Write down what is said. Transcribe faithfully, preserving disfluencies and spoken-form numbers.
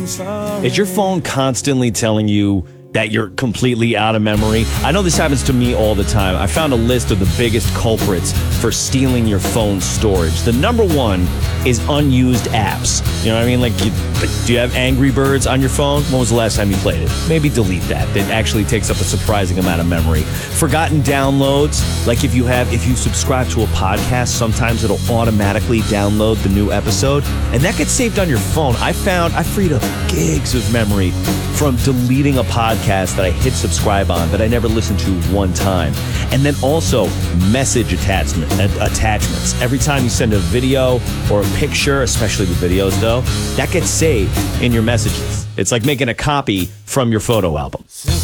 Is your phone constantly telling you that you're completely out of memory? I know this happens to me all the time. I found a list of the biggest culprits for stealing your phone's storage. The number one is unused apps. You know what I mean? Like, you, like, do you have Angry Birds on your phone? When was the last time you played it? Maybe delete that. It actually takes up a surprising amount of memory. Forgotten downloads. Like, if you have, if you subscribe to a podcast, sometimes it'll automatically download the new episode, and that gets saved on your phone. I found I freed up gigs of memory from deleting a podcast that I hit subscribe on that I never listened to one time. And then also message attachment, attachments. Every time you send a video or a picture, especially the videos though, that gets saved in your messages. It's like making a copy from your photo album.